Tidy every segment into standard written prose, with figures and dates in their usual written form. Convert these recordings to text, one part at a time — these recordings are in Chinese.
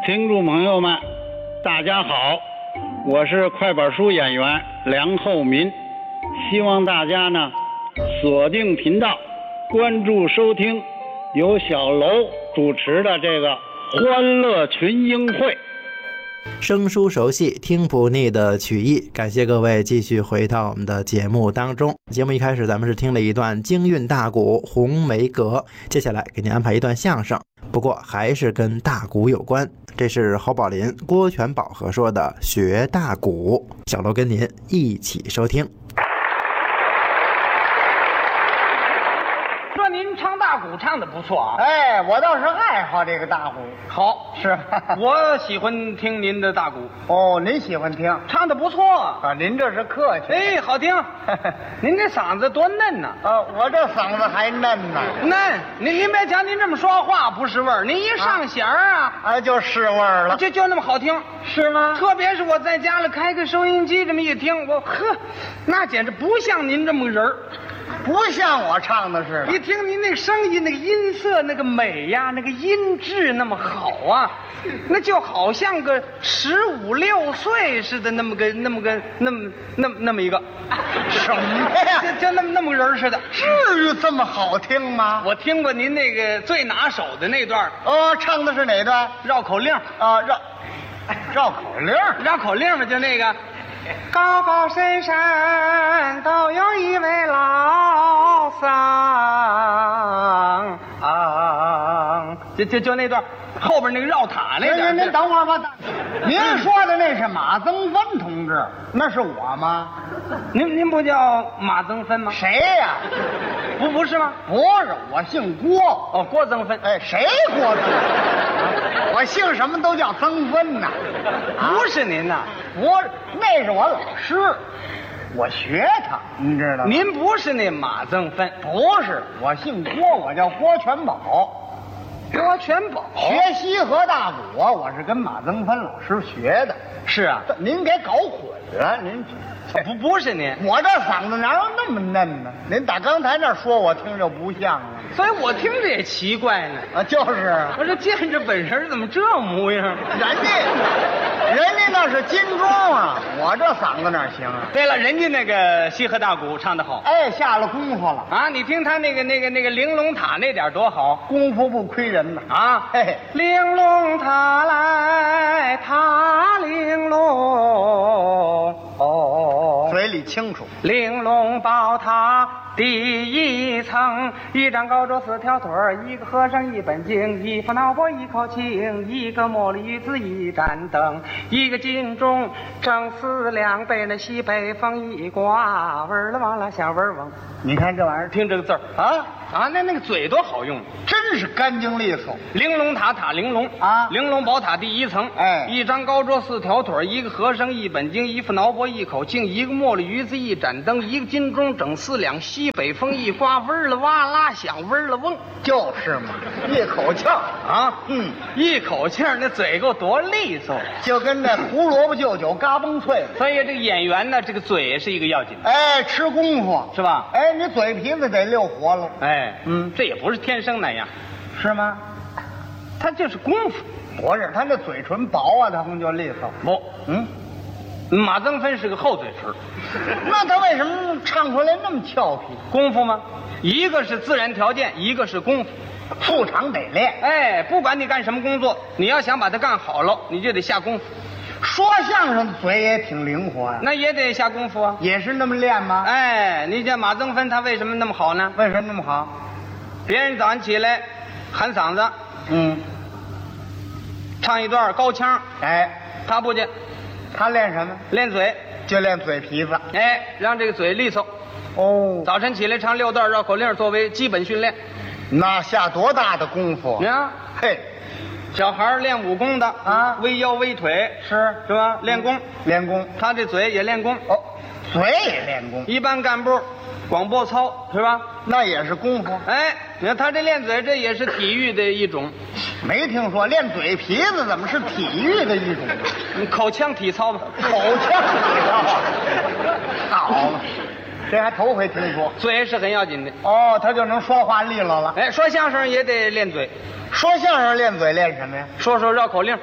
听众朋友们，大家好，我是快板书演员梁厚民，希望大家呢锁定频道，关注收听由小楼主持的这个欢乐群英会。 生疏熟悉，听不腻的曲艺，感谢各位继续回到我们的节目当中。节目一开始咱们是听了一段京韵大鼓《红梅阁》，接下来给您安排一段相声，不过还是跟大鼓有关。这是侯宝林、郭全宝合说的学大鼓，小楼跟您一起收听。 说您唱大鼓唱的不错啊！ 哎，我倒是爱好这个大鼓。 好， 是我喜欢听您的大鼓。 哦，您喜欢听？ 唱的不错啊，您这是客气。 哎，好听。您这嗓子多嫩呐！ 我这嗓子还嫩呢。 嫩，您别瞧您这么说话不是味儿，您一上弦儿啊， 就是味儿了。 就那么好听， 是吗？ 特别是我在家里开个收音机，这么一听，那简直不像您这么个人儿。 不像我唱的似的。 一听您那个声音，那个音色，那个美呀，那个音质那么好啊，那就好像个15、16岁似的，那么一个什么呀？ 就那么个人似的。 至于这么好听吗？ 我听过您那个最拿手的那段。 唱的是哪段？ 绕口令啊，绕口令。 绕口令嘛，就那个。高高深深都有一位老僧就那段后边那个绕塔那点。 您等会儿吧，您说的那是马增芬同志，那是我吗？ 您不叫马增芬吗？ 谁呀？ 不是吗？ 不是，我姓郭。 哦，郭增芬。 哎，谁郭增芬？我姓什么都叫增芬呐。 不是您呐？ 不是，那是我老师，我学他，你知道吗？ 您不是那马增芬？ 不是，我姓郭，我叫郭全宝。 郭全宝学西河大鼓啊，我是跟马增芬老师学的。 是啊， 您给搞混了，您不是您， 我这嗓子哪有那么嫩呢？您打刚才那说，我听着不像啊， 所以我听着也奇怪呢。 就是我这见着本人怎么这模样？ 人家那是金钟啊，我这嗓子哪行啊？ 对了，人家那个西河大鼓唱得好， 哎，下了功夫了啊！你听他那个玲珑塔那点多好， 功夫不亏人呐啊！ 嘿， 玲珑塔来塔玲珑， 嘴里清楚。 玲珑宝塔第一层，一张高桌4条腿儿，一个和尚1本经，一副脑钵1口磬，一个茉莉鱼子1盏灯，一个金钟正4两，被那西北风一刮，味儿了忘了响味儿嗡。 你看这玩意儿， 听这个字儿啊，那个嘴多好用， 真是干净利索。 玲珑塔塔玲珑啊， 玲珑宝塔第一层， 哎， 一张高桌4条腿，一个和尚1本经，一副脑钵1口磬，一个茉莉鱼子1盏灯，一个金钟整4两，西北风一刮，味儿了哇啦响，味儿了嗡， 就是嘛，一口气儿啊，一口气儿，那嘴够多利索， 就跟那胡萝卜就酒嘎嘣脆。 所以这个演员呢，这个嘴是一个要紧的， 哎，吃功夫是吧？ 哎，你嘴皮子得溜活了。 哎，这也不是天生那样， 是吗？ 他就是功夫。 不是，他那嘴唇薄啊，他们就利索。 不，马增芬是个厚嘴唇， 那他为什么唱出来那么俏皮？ 功夫吗？一个是自然条件，一个是功夫， 副场得练。 哎，不管你干什么工作，你要想把它干好了，你就得下功夫。 说相声的嘴也挺灵活呀， 那也得下功夫啊。 也是那么练吗？ 哎，你像马增芬，他为什么那么好呢？ 为什么那么好？ 别人早上起来喊嗓子，唱一段高腔， 哎， 他不去， 他练什么？ 练嘴， 就练嘴皮子。 哎，让这个嘴利索。早晨起来唱6段绕口令作为基本训练， 那下多大的功夫？ 你看， 嘿， 小孩练武功的啊， 微腰微腿是吧？练功，他这嘴也练功。 嘴也练功。 一般干部广播操是吧？ 那也是功夫。 哎，你看他这练嘴，这也是体育的一种。 没听说练嘴皮子怎么是体育的一种？ 口腔体操吧。 口腔体操。好，这还头回听说。 嘴是很要紧的。 他就能说话利落了。 哎，说相声也得练嘴。 说相声练嘴练什么呀？ 说绕口令。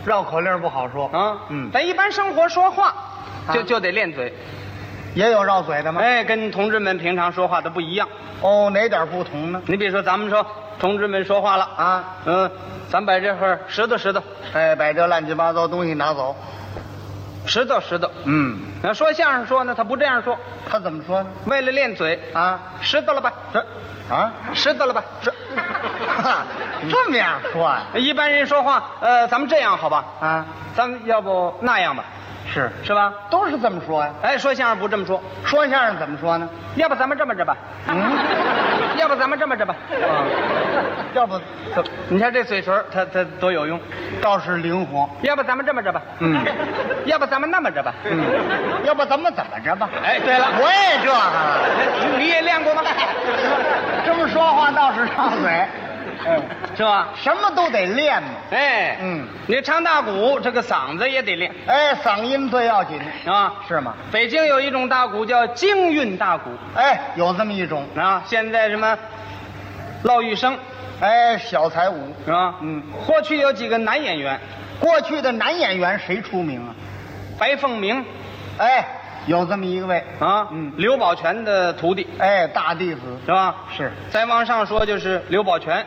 绕口令不好说啊。咱一般生活说话就得练嘴， 也有绕嘴的吗？ 哎，跟同志们平常说话的不一样。 哦，哪点不同呢？ 你比如说，咱们说同志们说话了啊， 咱把这会拾掇， 哎，把这乱七八糟东西拿走， 拾掇。那说相声说呢，他不这样说， 他怎么说呢？ 为了练嘴啊， 拾掇了吧，拾掇了吧， 这么样说啊？ 一般人说话，咱们这样好吧？ 啊， 咱们要不那样吧？是吧？ 都是这么说呀。 哎，说相声不这么说， 说相声怎么说呢？ 要不咱们这么着吧？要不咱们这么着吧？ 要不， 你看这嘴唇，它多有用， 倒是灵活。 要不咱们这么着吧？要不咱们那么着吧？ 要不咱们怎么着吧？ 哎，对了， 我也这个， 你也练过吗？ 这么说话倒是上嘴， 是吧？ 什么都得练嘛。 哎，你唱大鼓，这个嗓子也得练。 哎，嗓音最要紧啊， 是吗？ 北京有一种大鼓叫京韵大鼓， 哎，有这么一种啊。现在什么骆玉笙， 哎，小才舞是吧？过去有几个男演员， 过去的男演员谁出名啊？ 白凤鸣， 哎，有这么一位啊，刘宝全的徒弟， 哎，大弟子是吧？ 是。 再往上说就是刘宝全，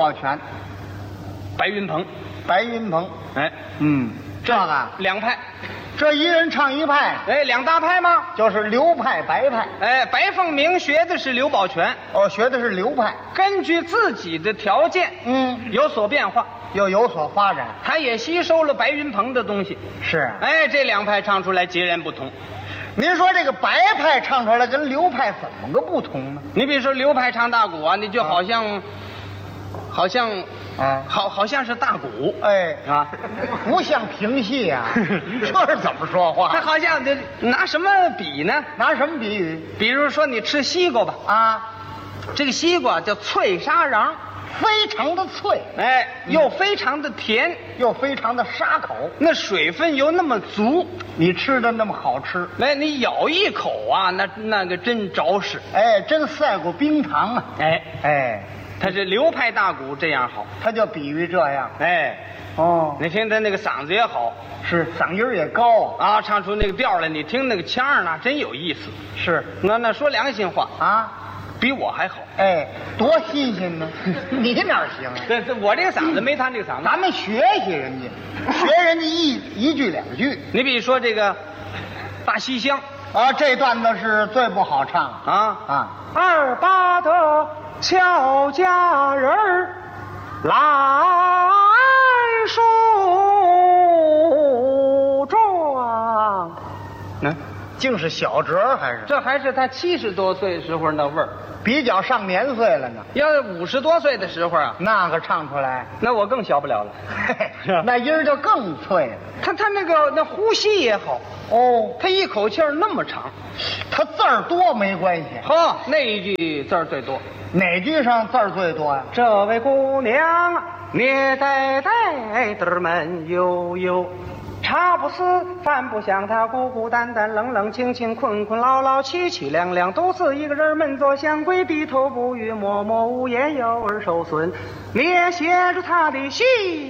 白云鹏， 哎，这个两派， 这一人唱一派， 哎，两大派吗？ 就是刘派、白派。 哎，白凤鸣学的是刘宝全， 哦，学的是刘派， 根据自己的条件，有所变化， 又有所发展。 他也吸收了白云鹏的东西。 是， 哎，这两派唱出来截然不同。 您说这个白派唱出来跟刘派怎么个不同呢？ 你比如说刘派唱大鼓啊，你就好像是大鼓， 哎啊， 不像评戏啊，这是怎么说话？ 他好像拿什么比呢？ 拿什么比喻？ 比如说你吃西瓜吧， 啊， 这个西瓜叫脆沙瓤， 非常的脆， 哎，又非常的甜， 又非常的沙口， 那水分又那么足， 你吃的那么好吃， 哎，你咬一口啊，那个真着实， 哎，真赛过冰糖啊，哎。 他这刘派大鼓这样好， 他就比喻这样， 哎，你听他那个嗓子也好， 是嗓音也高啊，唱出那个调来，你听那个腔儿呢，真有意思。 是， 那说良心话啊， 比我还好。 哎，多新鲜呢！你哪行啊？ 这我这个嗓子没他这个嗓子。 咱们学习人家，学人家一句两句。 你比如说这个大西厢啊，这段子是最不好唱啊。二八的俏佳人儿来梳妆， 竟是小折还是？ 这还是他70多岁时候那味儿， 比较上年岁了呢。 要是50多岁的时候啊， 那个唱出来， 那我更小不了了， 那音儿就更脆了。 他那呼吸也好哦， 他一口气儿那么长， 他字儿多没关系。 那一句字儿最多。 哪句上字儿最多呀？ 这位姑娘，捏呆呆的闷悠悠，茶不思饭不想，她孤孤单单冷冷清清困困劳劳凄凄凉凉，独自一个人闷坐香闺，低头不语默默无言，有儿受损列写着她的心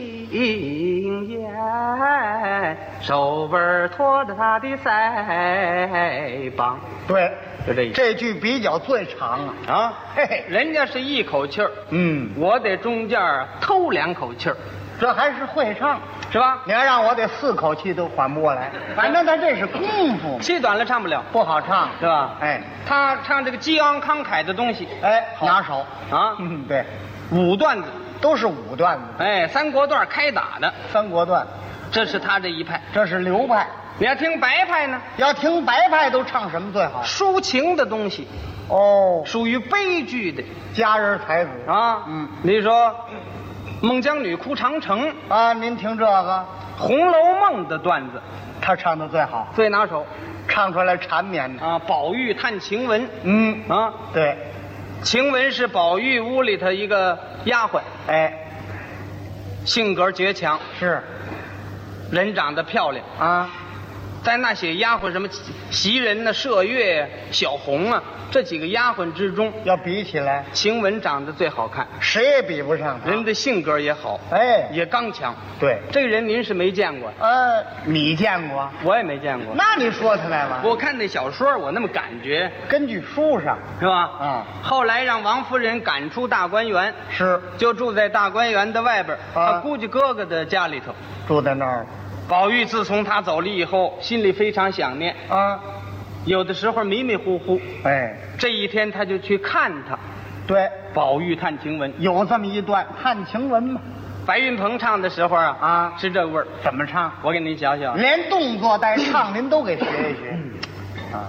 言，手腕托着她的腮帮。 对， 就这意思。 这句比较最长啊！嘿， 人家是一口气儿，我得中间偷2口气儿， 这还是会唱是吧？ 你要让我得4口气都缓不过来，反正他这是功夫， 气短了唱不了， 不好唱， 是吧？ 哎， 他唱这个激昂慷慨的东西， 哎，拿手啊， 对 ，5段子都是5段子， 哎，3国段开打的 3国段， 这是他这一派， 这是刘派。 你要听白派呢？ 要听白派都唱什么最好？ 抒情的东西，属于悲剧的佳人才子啊。你说孟姜女哭长城啊，您听这个《 红楼梦》的段子， 他唱的最好， 最拿手， 唱出来缠绵的啊。宝玉探晴雯， 对， 晴雯是宝玉屋里头一个丫鬟， 哎， 性格倔强， 是， 人长得漂亮啊。 在那些丫鬟什么袭人呐、麝月、小红啊这几个丫鬟之中， 要比起来， 晴雯长得最好看， 谁也比不上他。 人的性格也好， 哎， 也刚强。 对， 这个人您是没见过， 你见过？ 我也没见过。 那你说他来了？ 我看那小说，我那么感觉， 根据书上是吧？ 啊。 后来让王夫人赶出大观园， 是就住在大观园的外边，他姑舅哥哥的家里头， 住在那儿。 宝玉自从他走了以后，心里非常想念啊， 有的时候迷迷糊糊。 哎， 这一天他就去看他。 对， 宝玉看晴雯， 有这么一段看晴雯吗？ 白云鹏唱的时候啊，是这味儿。 怎么唱？ 我给您想想， 连动作带唱您都给学一学。啊，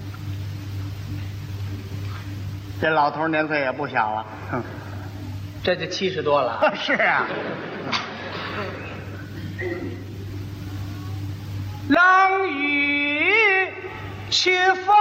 这老头年岁也不小了。 这就70多了。 是啊。 冷雨去风